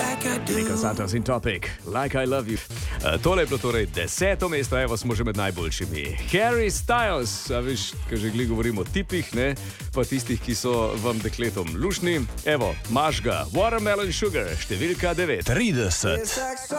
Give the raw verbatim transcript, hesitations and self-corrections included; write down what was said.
Nico Santos in Topic, Like I Love You. Uh, tole je bilo torej deseto mesto, evo smo že med najboljšimi. Harry Styles, a veš, ko že gli govorimo o tipih, ne, pa tistih, ki so vam dekletom lušni. Evo, maš ga, Watermelon Sugar, številka devet. trideset.